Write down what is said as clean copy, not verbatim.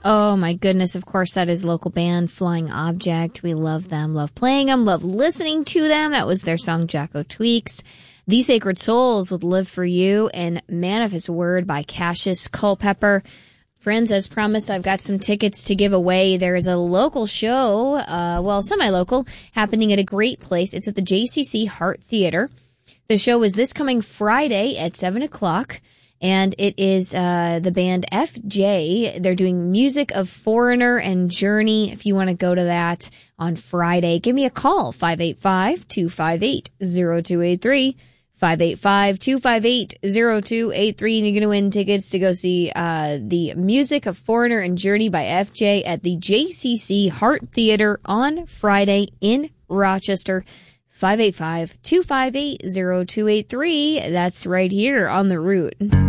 Oh, my goodness. Of course, that is local band Flying Object. We love them, love playing them, love listening to them. That was their song Jacko Tweaks. The Sacred Souls with Live For You, and Man of His Word by Cassius Culpepper. Friends, as promised, I've got some tickets to give away. There is a local show, semi-local, happening at a great place. It's at the JCC Hart Theater. The show is this coming Friday at 7 o'clock. And it is the band FJ. They're doing Music of Foreigner and Journey. If you want to go to that on Friday, give me a call, 585-258-0283, 585-258-0283, and you're going to win tickets to go see the Music of Foreigner and Journey by FJ at the JCC Hart Theater on Friday in Rochester. 585-258-0283. That's right here on The Root.